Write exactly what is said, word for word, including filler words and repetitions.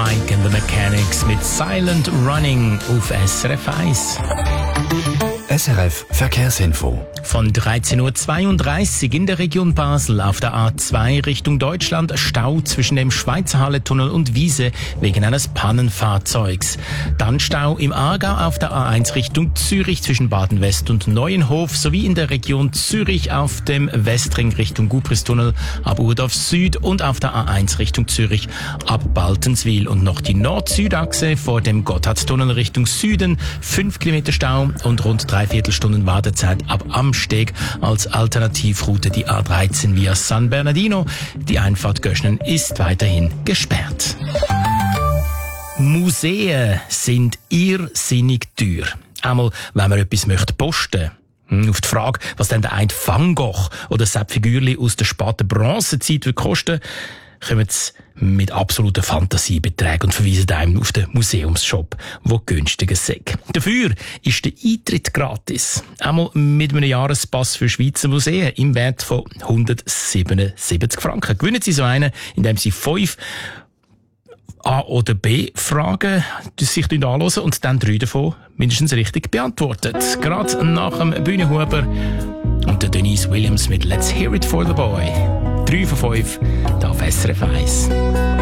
Mike and the Mechanics mit Silent Running auf S R F eins. S R F Verkehrsinfo. Von dreizehn Uhr zweiunddreißig in der Region Basel auf der A zwei Richtung Deutschland Stau zwischen dem Schweizer Halletunnel und Wiese wegen eines Pannenfahrzeugs. Dann Stau im Aargau auf der A eins Richtung Zürich zwischen Baden-West und Neuenhof sowie in der Region Zürich auf dem Westring Richtung Gubristunnel ab Urdorf Süd und auf der A eins Richtung Zürich ab Baltenswil. Und noch die Nord-Süd-Achse vor dem Gotthardtunnel Richtung Süden, fünf Kilometer Stau und rund drei Viertelstunden Wartezeit ab Amsteg als Alternativroute die A dreizehn via San Bernardino. Die Einfahrt Göschnen ist weiterhin gesperrt. Museen sind irrsinnig teuer. Einmal, wenn man etwas möchte posten. Auf die Frage, was denn der ein Van Gogh oder Sepp Figürli aus der späten Bronzezeit wird kosten, kommen sie mit absoluten Fantasiebeträgen und verweisen einem auf den Museumsshop, wo günstiger ist. Dafür ist der Eintritt gratis. Einmal mit einem Jahrespass für Schweizer Museen im Wert von hundertsiebenundsiebzig Franken. Gewinnen Sie so einen, indem Sie fünf A- oder B-Fragen sich anhören und dann drei davon mindestens richtig beantwortet. Gerade nach dem Bühnenhuber und der Denise Williams mit Let's Hear It for the Boy. drei von fünf, da auf S R F eins.